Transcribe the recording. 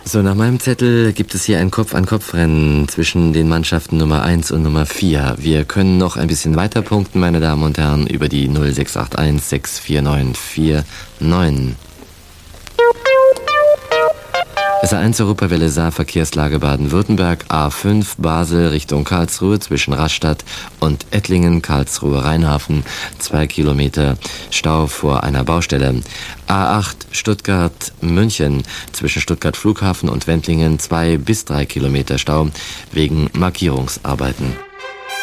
So, nach meinem Zettel gibt es hier ein Kopf-an-Kopf-Rennen zwischen den Mannschaften Nummer 1 und Nummer 4. Wir können noch ein bisschen weiter punkten, meine Damen und Herren, über die 0681 64949. SA1 Europawelle Saar, Verkehrslage Baden-Württemberg, A5 Basel Richtung Karlsruhe zwischen Rastatt und Ettlingen, Karlsruhe Rheinhafen, 2 Kilometer Stau vor einer Baustelle. A8 Stuttgart München zwischen Stuttgart Flughafen und Wendlingen, 2 bis 3 Kilometer Stau wegen Markierungsarbeiten.